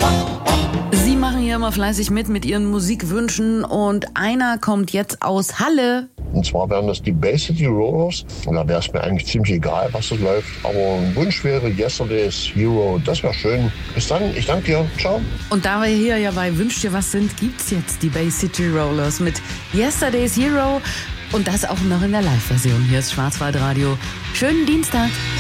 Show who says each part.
Speaker 1: Sie machen hier immer fleißig mit Ihren Musikwünschen und einer kommt jetzt aus Halle.
Speaker 2: Und zwar wären das die Bay City Rollers. Und da wäre es mir eigentlich ziemlich egal, was das läuft. Aber ein Wunsch wäre Yesterday's Hero. Das wäre schön. Bis dann, ich danke dir. Ciao.
Speaker 1: Und da wir hier ja bei Wünsch dir was sind, gibt's jetzt die Bay City Rollers mit Yesterday's Hero. Und das auch noch in der Live-Version. Hier ist Schwarzwaldradio. Schönen Dienstag.